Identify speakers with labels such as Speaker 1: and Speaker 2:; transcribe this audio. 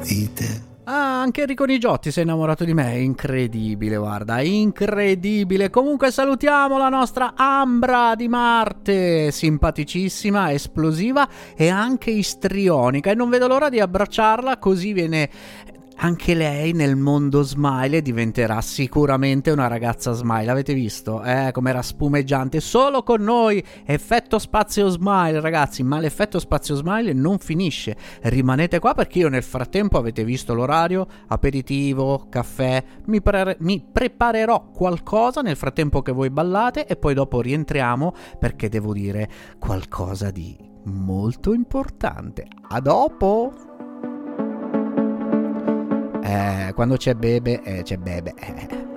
Speaker 1: Ah, anche Enrico Nigiotti si è innamorato di me, incredibile, guarda, incredibile. Comunque salutiamo la nostra Ambra di Marte, simpaticissima, esplosiva e anche istrionica, e non vedo l'ora di abbracciarla, così viene anche lei nel mondo Smile e diventerà sicuramente una ragazza Smile. Avete visto? Com'era spumeggiante solo con noi. Effetto spazio Smile, ragazzi, ma l'effetto spazio Smile non finisce. Rimanete qua perché io nel frattempo, avete visto l'orario, aperitivo, caffè, mi preparerò qualcosa nel frattempo che voi ballate e poi dopo rientriamo perché devo dire qualcosa di molto importante. A dopo! Quando c'è bebe, c'è bebe.